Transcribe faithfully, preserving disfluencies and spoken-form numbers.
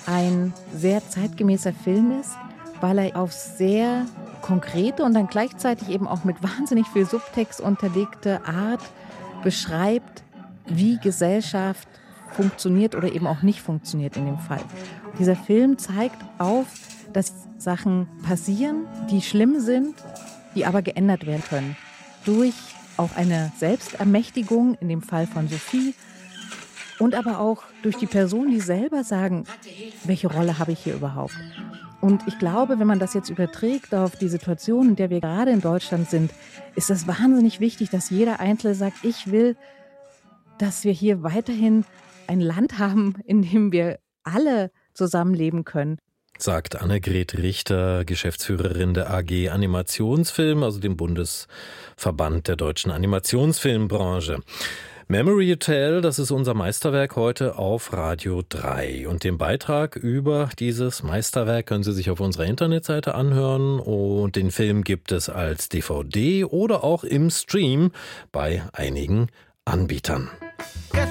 ein sehr zeitgemäßer Film ist, weil er auf sehr konkrete und dann gleichzeitig eben auch mit wahnsinnig viel Subtext unterlegte Art beschreibt, wie Gesellschaft funktioniert oder eben auch nicht funktioniert in dem Fall. Dieser Film zeigt auf, dass Sachen passieren, die schlimm sind, die aber geändert werden können. Durch auch eine Selbstermächtigung, in dem Fall von Sophie, und aber auch durch die Personen, die selber sagen, welche Rolle habe ich hier überhaupt? Und ich glaube, wenn man das jetzt überträgt auf die Situation, in der wir gerade in Deutschland sind, ist das wahnsinnig wichtig, dass jeder Einzelne sagt, ich will, dass wir hier weiterhin ein Land haben, in dem wir alle zusammenleben können. Sagt Annegret Richter, Geschäftsführerin der A G Animationsfilm, also dem Bundesverband der deutschen Animationsfilmbranche. Memory Hotel, das ist unser Meisterwerk heute auf Radio drei. Und den Beitrag über dieses Meisterwerk können Sie sich auf unserer Internetseite anhören. Und den Film gibt es als D V D oder auch im Stream bei einigen Anbietern.